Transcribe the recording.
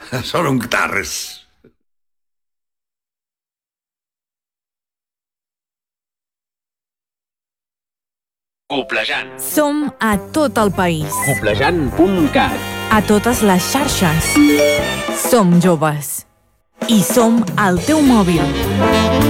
Són un guitarres. Coplejant. Som a tot el país. Coplejant.cat. A totes les xarxes. Som joves. I som al teu mòbil.